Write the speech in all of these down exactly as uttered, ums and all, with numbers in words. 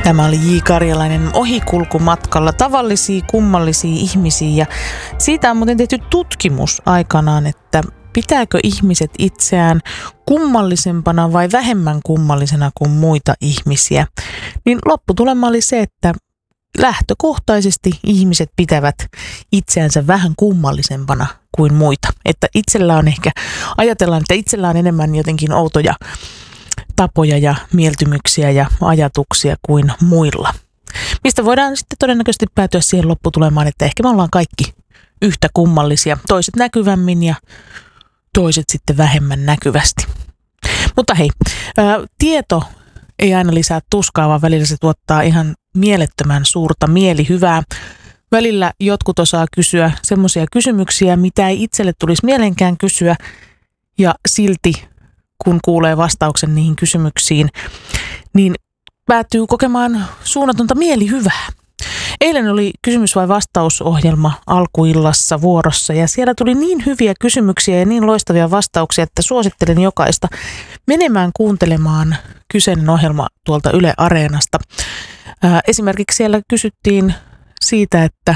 Tämä oli J. Karjalainen Ohikulkumatkalla, tavallisia kummallisia ihmisiä, ja siitä on muuten tehty tutkimus aikanaan, että pitääkö ihmiset itseään kummallisempana vai vähemmän kummallisena kuin muita ihmisiä. Niin lopputulema oli se, että lähtökohtaisesti ihmiset pitävät itseänsä vähän kummallisempana kuin muita. Että itsellä on ehkä, ajatellaan, että itsellä on enemmän jotenkin outoja tapoja ja mieltymyksiä ja ajatuksia kuin muilla. Mistä voidaan sitten todennäköisesti päätyä siihen lopputulemaan, että ehkä me ollaan kaikki yhtä kummallisia. Toiset näkyvämmin ja toiset sitten vähemmän näkyvästi. Mutta hei, ää, tieto ei aina lisää tuskaa, vaan välillä se tuottaa ihan mielettömän suurta mielihyvää. Välillä jotkut osaa kysyä semmoisia kysymyksiä, mitä ei itselle tulisi mielenkään kysyä, ja silti kun kuulee vastauksen niihin kysymyksiin, niin päätyy kokemaan suunnatonta mielihyvää. Eilen oli kysymys- vai vastausohjelma alkuillassa vuorossa, ja siellä tuli niin hyviä kysymyksiä ja niin loistavia vastauksia, että suosittelen jokaista menemään kuuntelemaan kyseinen ohjelma tuolta Yle Areenasta. Ää, esimerkiksi siellä kysyttiin siitä, että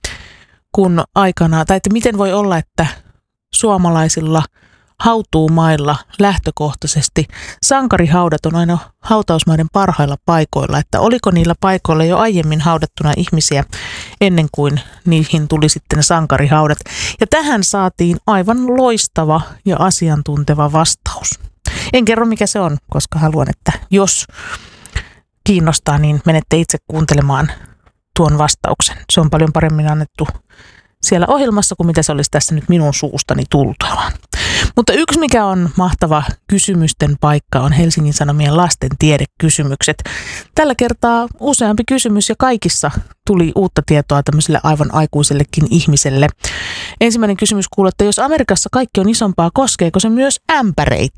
kun aikanaan, tai että miten voi olla, että suomalaisilla hautuumailla lähtökohtaisesti sankarihaudat on aina hautausmaiden parhailla paikoilla, että oliko niillä paikoilla jo aiemmin haudattuna ihmisiä ennen kuin niihin tuli sitten sankarihaudat. Ja tähän saatiin aivan loistava ja asiantunteva vastaus. En kerro mikä se on, koska haluan, että jos kiinnostaa, niin menette itse kuuntelemaan tuon vastauksen. Se on paljon paremmin annettu siellä ohjelmassa kuin mitä se olisi tässä nyt minun suustani tultavaan. Mutta yksi mikä on mahtava kysymysten paikka on Helsingin Sanomien lasten tiedekysymykset. Tällä kertaa useampi kysymys ja kaikissa tuli uutta tietoa tämmöiselle aivan aikuisellekin ihmiselle. Ensimmäinen kysymys kuuluu, että jos Amerikassa kaikki on isompaa, koskeeko se myös ämpäreitä?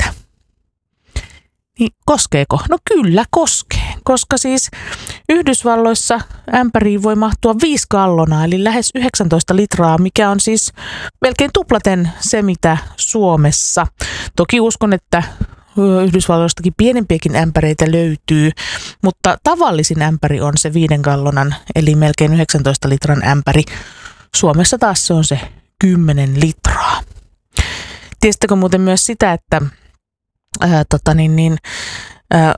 Niin koskeeko? No kyllä koskee, koska siis Yhdysvalloissa ämpäriin voi mahtua viisi gallonaa, eli lähes yhdeksäntoista litraa, mikä on siis melkein tuplaten se, mitä Suomessa. Toki uskon, että Yhdysvalloistakin pienempiäkin ämpäreitä löytyy, mutta tavallisin ämpäri on se viiden gallonan, eli melkein yhdeksäntoista litran ämpäri. Suomessa taas se on se kymmenen litraa. Tiesittekö muuten myös sitä, että Ää, tota niin, niin, ää,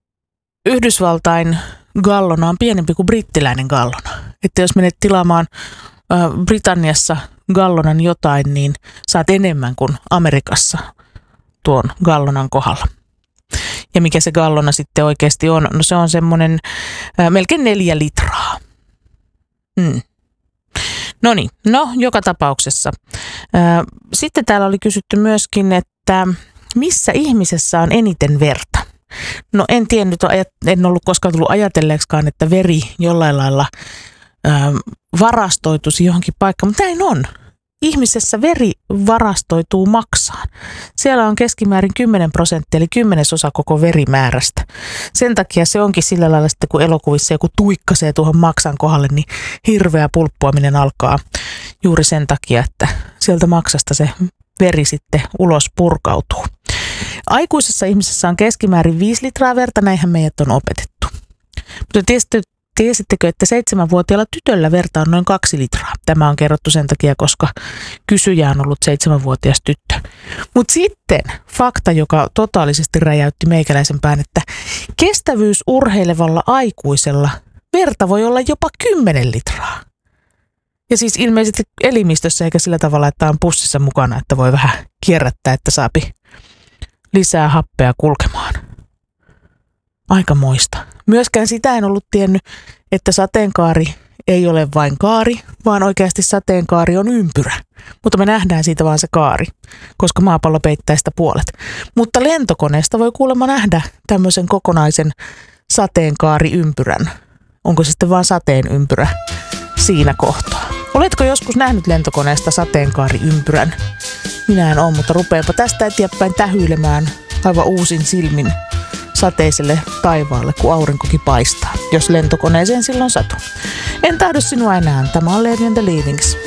Yhdysvaltain gallona on pienempi kuin brittiläinen gallona. Että jos menet tilaamaan ää, Britanniassa gallonan jotain, niin saat enemmän kuin Amerikassa tuon gallonan kohdalla. Ja mikä se gallona sitten oikeasti on? No se on semmoinen ää, melkein neljä litraa. Mm. No niin, no joka tapauksessa. Ää, sitten täällä oli kysytty myöskin, että missä ihmisessä on eniten verta? No en tiennyt, en ollut koskaan tullut ajatelleeksikaan, että veri jollain lailla ö, varastoituisi johonkin paikkaan, mutta näin on. Ihmisessä veri varastoituu maksaan. Siellä on keskimäärin kymmenen prosenttia, eli kymmenesosa koko verimäärästä. Sen takia se onkin sillä lailla, että kun elokuvissa joku tuikkasee tuohon maksan kohdalle, niin hirveä pulppuaminen alkaa juuri sen takia, että sieltä maksasta se veri sitten ulos purkautuu. Aikuisessa ihmisessä on keskimäärin viisi litraa verta, näinhän meidät on opetettu. Mutta tiesittekö, että seitsemänvuotiaalla tytöllä verta on noin kaksi litraa? Tämä on kerrottu sen takia, koska kysyjä on ollut seitsemänvuotias tyttö. Mutta sitten fakta, joka totaalisesti räjäytti meikäläisen pään, että kestävyysurheilevalla aikuisella verta voi olla jopa kymmenen litraa. Ja siis ilmeisesti elimistössä eikä sillä tavalla, että on pussissa mukana, että voi vähän kierrättää, että saapi lisää happea kulkemaan. Aikamoista. Myöskään sitä en ollut tiennyt, että sateenkaari ei ole vain kaari, vaan oikeasti sateenkaari on ympyrä. Mutta me nähdään siitä vaan se kaari, koska maapallo peittää sitä puolet. Mutta lentokoneesta voi kuulemma nähdä tämmöisen kokonaisen sateenkaariympyrän. Onko se sitten vaan sateenympyrä siinä kohtaa? Oletko joskus nähnyt lentokoneesta sateenkaariympyrän? Minä en ole, mutta rupeanpa tästä eteenpäin tähyilemään aivan uusin silmin sateiselle taivaalle, kun aurinkokin paistaa, jos lentokoneeseen silloin satun. En tahdo sinua enää. Tämä on Levi and the Leavings.